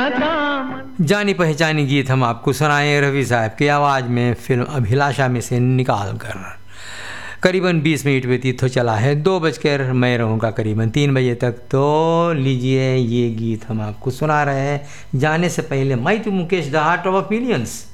जानी पहचानी गीत हम आपको सुनाए रफ़ी साहब की आवाज़ में फिल्म अभिलाषा में से निकाल कर। करीबन 20 मिनट व्यतीत हो चला है 2 बजकर, मैं रहूँगा करीबन 3 बजे तक। तो लीजिए ये गीत हम आपको सुना रहे हैं। जाने से पहले मैं तो मुकेश द हार्ट ऑफ मिलियंस